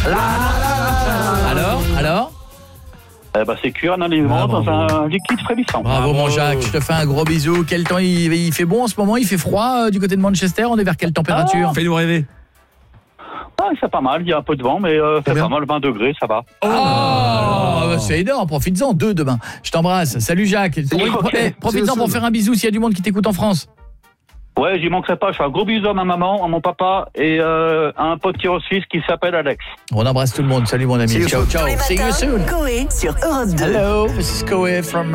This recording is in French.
Alors c'est cuire un aliment dans un liquide frémissant. Bravo mon Jacques, je te fais un gros bisou. Quel temps il fait bon en ce moment? Il fait froid du côté de Manchester? On est vers quelle température? Fais-nous rêver. C'est pas mal, il y a un peu de vent, mais c'est pas mal, 20 degrés, ça va. C'est énorme, profites-en, 2 demain. Je t'embrasse, salut Jacques. Profites-en pour faire un bisou s'il y a du monde qui t'écoute en France. Ouais, j'y manquerai pas. Je fais un gros bisou à ma maman, à mon papa et à un pote qui est en Suisse qui s'appelle Alex. On embrasse tout le monde. Salut mon ami. Ciao. See you soon. Coé sur Europe 2. Hello, this is Coé from